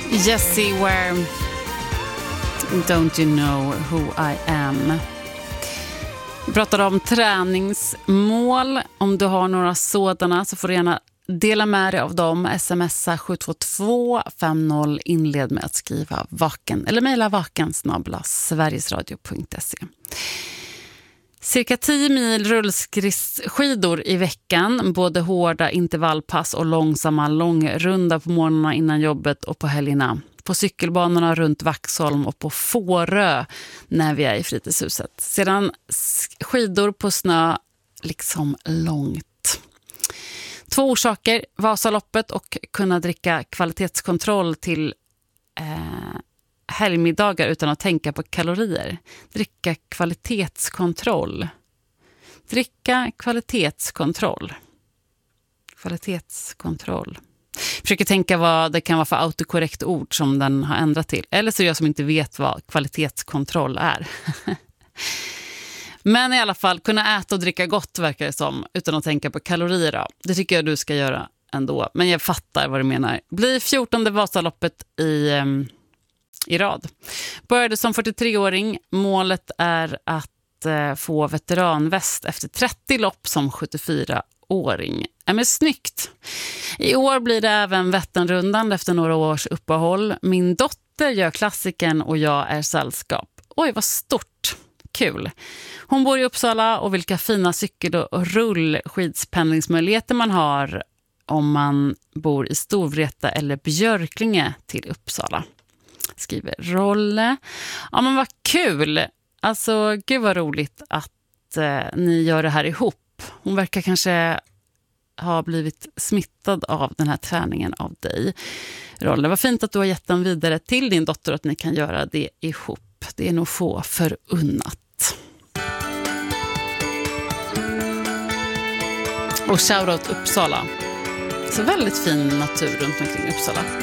Jessie Ware, Don't you know who I am? Vi pratar om träningsmål. Om du har några sådana så får du gärna dela med dig av dem. Smsa 72250, inled med att skriva vaken eller mejla vaken@sverigesradio.se. Cirka 10 mil rullskridskor i veckan, både hårda intervallpass och långsamma långrunda på morgnarna innan jobbet och på helgerna. På cykelbanorna runt Vaxholm och på Fårö när vi är i fritidshuset. Sedan skidor på snö liksom långt. 2 orsaker, Vasaloppet och kunna dricka kvalitetskontroll till helgmiddagar utan att tänka på kalorier. Dricka kvalitetskontroll. Dricka kvalitetskontroll. Kvalitetskontroll. Försöker tänka vad det kan vara för autokorrekt ord som den har ändrat till. Eller så är jag som inte vet vad kvalitetskontroll är. Men i alla fall, kunna äta och dricka gott verkar det som, utan att tänka på kalorier då. Det tycker jag du ska göra ändå. Men jag fattar vad du menar. Blir 14:e Vasaloppet i rad. Började som 43-åring. Målet är att få veteranväst efter 30 lopp som 74-åring. Men snyggt. I år blir det även Vätternrundan efter några års uppehåll. Min dotter gör klassiken och jag är sällskap. Oj, vad stort. Kul. Hon bor i Uppsala och vilka fina cykel- och rullskidspendlingsmöjligheter man har om man bor i Storvreta eller Björklinge till Uppsala. Skriver Rolle. Ja, men vad kul. Alltså, gud vad roligt att ni gör det här ihop. Hon verkar kanske ha blivit smittad av den här träningen av dig, Rolle. Vad fint att du har gett den vidare till din dotter att ni kan göra det ihop. Det är nog få förunnat. Och shoutout Uppsala. Så väldigt fin natur runt omkring Uppsala.